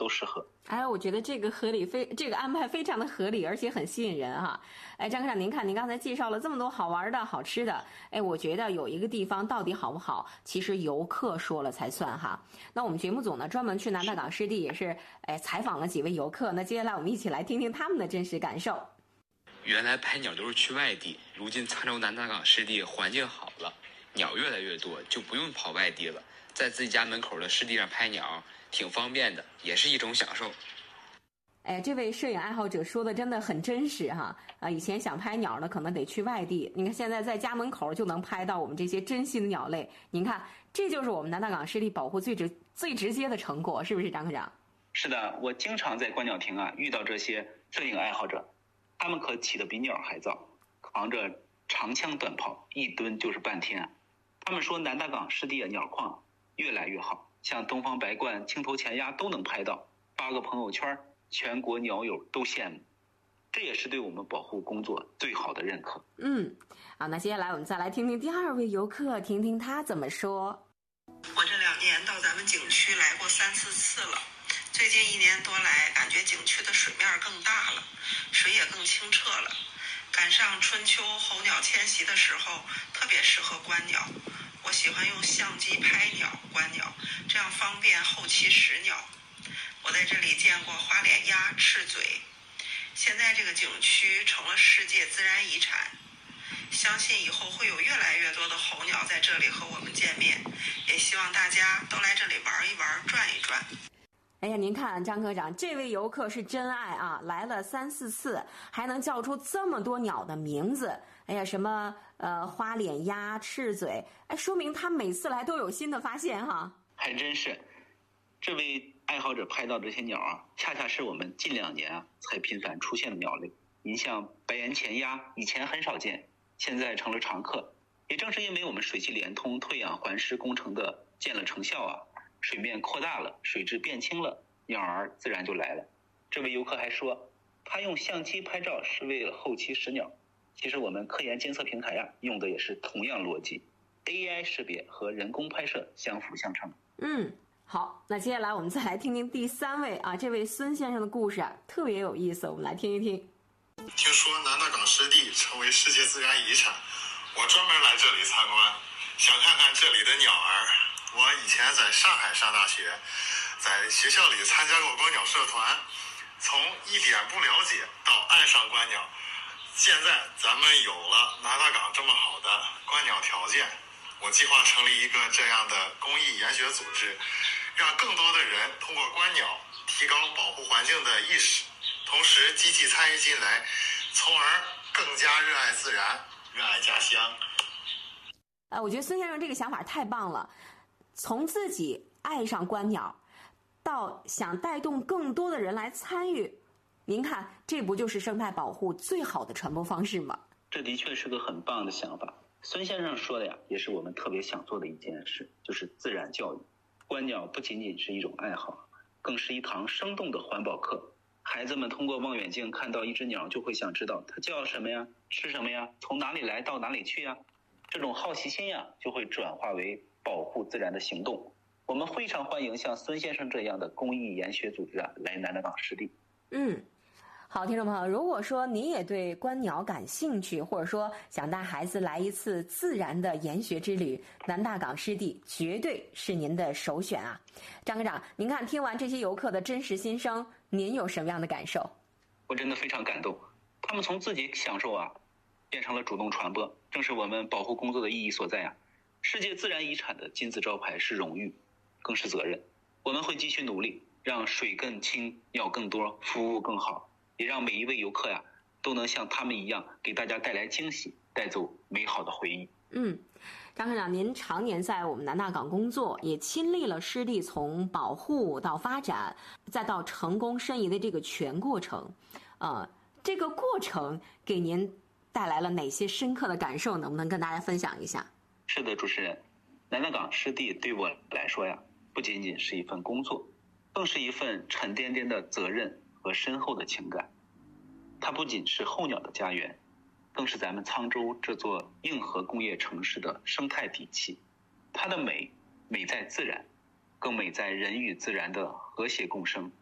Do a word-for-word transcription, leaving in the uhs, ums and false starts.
都适合。 哎，我觉得这个合理非这个安排非常的合理，而且很吸引人哈。哎，张科长，您看，您刚才介绍了这么多好玩的好吃的，哎，我觉得有一个地方到底好不好，其实游客说了才算哈。那我们节目组呢，专门去南大港湿地也是哎采访了几位游客，那接下来我们一起来听听他们的真实感受。 原来拍鸟都是去外地，如今沧州南大港湿地环境好了，鸟越来越多，就不用跑外地了，在自己家门口的湿地上拍鸟挺方便的，也是一种享受。 哎，这位摄影爱好者说的真的很真实哈啊！以前想拍鸟呢，可能得去外地，你看现在在家门口就能拍到我们这些珍稀的鸟类。您看，这就是我们南大港湿地保护最直最直接的成果，是不是张科长？ 是的，我经常在观鸟亭啊遇到这些摄影爱好者，他们可起得比鸟还早，扛着长枪短炮，一蹲就是半天啊。他们说南大港湿地的鸟况越来越好，像东方白鹳、青头前鸭都能拍到，发个朋友圈，全国鸟友都羡慕，这也是对我们保护工作最好的认可。 嗯，好，那接下来我们再来听听第二位游客，听听他怎么说。 我这两年到咱们景区来过三四次了，最近一年多来，感觉景区的水面更大了，水也更清澈了。赶上春秋候鸟迁徙的时候，特别适合观鸟。我喜欢用相机拍鸟、观鸟，这样方便后期识鸟。我在这里见过花脸鸭、赤嘴，现在这个景区成了世界自然遗产，相信以后会有越来越多的候鸟在这里和我们见面，也希望大家都来这里玩一玩、转一转。 哎呀，您看张科长，这位游客是真爱啊，来了三四次，还能叫出这么多鸟的名字。哎呀，什么呃花脸鸭、赤嘴，哎，说明他每次来都有新的发现哈。 还真是，这位爱好者拍到这些鸟啊，恰恰是我们近两年啊才频繁出现的鸟类。您像白眼前鸭，以前很少见，现在成了常客。也正是因为我们水系联通、退养还湿工程的见了成效啊，水面扩大了，水质变清了，鸟儿自然就来了。这位游客还说，他用相机拍照是为了后期识鸟。其实我们科研监测平台啊，用的也是同样逻辑 ，A I 识别和人工拍摄相辅相成。 嗯，好，那接下来我们再来听听第三位啊，这位孙先生的故事啊，特别有意思，我们来听一听。 听说南大港湿地成为世界自然遗产，我专门来这里参观，想看看这里的鸟儿。我以前在上海上大学，在学校里参加过观鸟社团，从一点不了解到爱上观鸟。现在咱们有了南大港这么好的观鸟条件，我计划成立一个这样的公益研学组织，让更多的人通过观鸟提高保护环境的意识，同时积极参与进来，从而更加热爱自然，热爱家乡。 呃，我觉得孙先生这个想法太棒了，从自己爱上观鸟，到想带动更多的人来参与。您看，这不就是生态保护最好的传播方式吗？ 这的确是个很棒的想法。孙先生说的呀，也是我们特别想做的一件事，就是自然教育。观鸟不仅仅是一种爱好，更是一堂生动的环保课。孩子们通过望远镜看到一只鸟，就会想知道它叫什么呀，吃什么呀，从哪里来到哪里去呀。这种好奇心呀，就会转化为保护自然的行动。我们非常欢迎像孙先生这样的公益研学组织啊，来南大港湿地。 嗯，好，听众朋友，如果说你也对观鸟感兴趣，或者说想带孩子来一次自然的研学之旅，南大港湿地绝对是您的首选啊！张科长，您看听完这些游客的真实心声，您有什么样的感受？ 我真的非常感动，他们从自己享受啊，变成了主动传播，正是我们保护工作的意义所在啊！世界自然遗产的金字招牌是荣誉，更是责任。我们会继续努力，让水更清，鸟更多，服务更好，也让每一位游客呀、啊，都能像他们一样，给大家带来惊喜，带走美好的回忆。 嗯，张科长，您常年在我们南大港工作，也亲历了湿地从保护到发展，再到成功申遗的这个全过程，呃，这个过程给您带来了哪些深刻的感受？能不能跟大家分享一下？ 是的，主持人，南大港湿地对我来说呀，不仅仅是一份工作，更是一份沉甸甸的责任和深厚的情感。它不仅是候鸟的家园，更是咱们沧州这座硬核工业城市的生态底气。它的美，美在自然，更美在人与自然的和谐共生。